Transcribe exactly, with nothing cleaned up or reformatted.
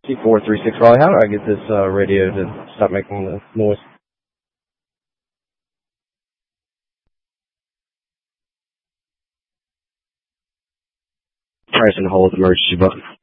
C four three six Raleigh, how do I get this uh, radio to stop making the noise? Pressing hold emergency button.